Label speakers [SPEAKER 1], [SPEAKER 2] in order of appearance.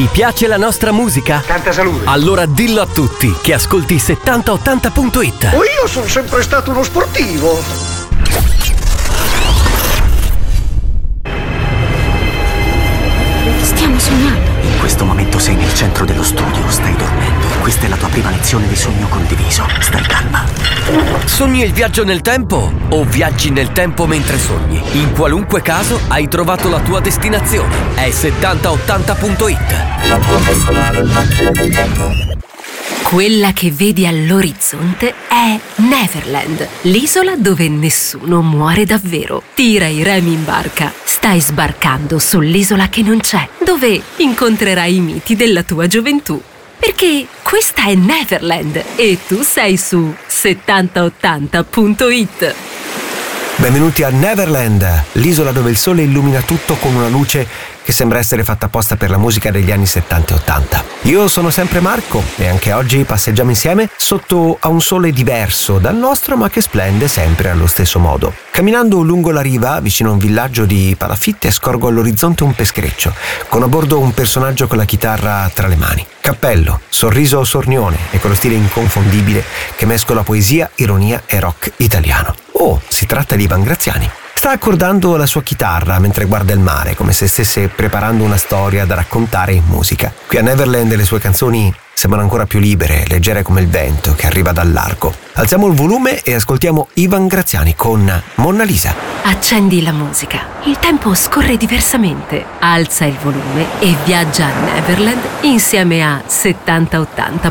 [SPEAKER 1] Ti piace la nostra musica?
[SPEAKER 2] Tanta salute.
[SPEAKER 1] Allora dillo a tutti che ascolti 7080.it.
[SPEAKER 2] Io sono sempre stato uno sportivo.
[SPEAKER 3] Stiamo sognando.
[SPEAKER 4] In questo momento sei nel centro dello studio, stai dormendo. Questa è la tua prima lezione di sogno condiviso. Stai calma.
[SPEAKER 1] Sogni il viaggio nel tempo o viaggi nel tempo mentre sogni? In qualunque caso hai trovato la tua destinazione. È 7080.it.
[SPEAKER 3] Quella che vedi all'orizzonte è Neverland, l'isola dove nessuno muore davvero. Tira i remi in barca. Stai sbarcando sull'isola che non c'è, dove incontrerai i miti della tua gioventù. Perché questa è Neverland e tu sei su 7080.it.
[SPEAKER 5] Benvenuti a Neverland, l'isola dove il sole illumina tutto con una luce che sembra essere fatta apposta per la musica degli anni 70 e 80. Io sono sempre Marco e anche oggi passeggiamo insieme sotto a un sole diverso dal nostro, ma che splende sempre allo stesso modo. Camminando lungo la riva, vicino a un villaggio di palafitte, scorgo all'orizzonte un peschereccio, con a bordo un personaggio con la chitarra tra le mani. Cappello, sorriso sornione e quello stile inconfondibile che mescola poesia, ironia e rock italiano. Oh, si tratta di Ivan Graziani. Sta accordando la sua chitarra mentre guarda il mare, come se stesse preparando una storia da raccontare in musica. Qui a Neverland le sue canzoni sembrano ancora più libere, leggere come il vento che arriva dal largo. Alziamo il volume e ascoltiamo Ivan Graziani con Monna Lisa.
[SPEAKER 3] Accendi la musica. Il tempo scorre diversamente. Alza il volume e viaggia a Neverland insieme a 7080.it.